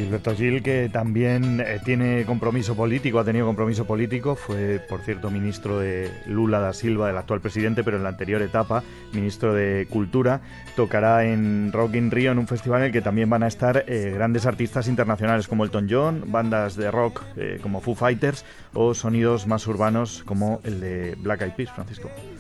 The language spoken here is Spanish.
Gilberto Gil, que también tiene compromiso político, ha tenido compromiso político, fue, por cierto, ministro de Lula da Silva, del actual presidente, pero en la anterior etapa, ministro de Cultura, tocará en Rock in Rio, en un festival en el que también van a estar grandes artistas internacionales como Elton John, bandas de rock como Foo Fighters o sonidos más urbanos como el de Black Eyed Peas, Francisco.